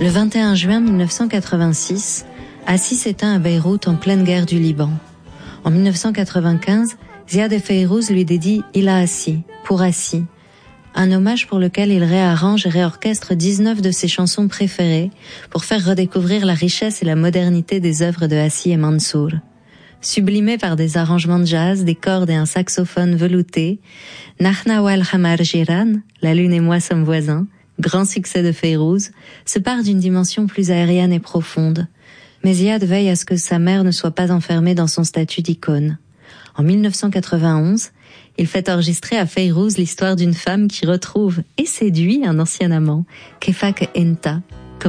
Le 21 juin 1986, Assi s'éteint à Beyrouth en pleine guerre du Liban. En 1995, Ziad Fayrouz lui dédie Ila Assi, pour Assi, un hommage pour lequel il réarrange et réorchestre 19 de ses chansons préférées pour faire redécouvrir la richesse et la modernité des œuvres de Assi et Mansour. Sublimé par des arrangements de jazz, des cordes et un saxophone velouté, Nahna wal Hamar Jiran, La lune et moi sommes voisins, grand succès de Fayrouz, se part d'une dimension plus aérienne et profonde. Mais Ziad veille à ce que sa mère ne soit pas enfermée dans son statut d'icône. En 1991, il fait enregistrer à Fayrouz l'histoire d'une femme qui retrouve et séduit un ancien amant, Kefak Enta,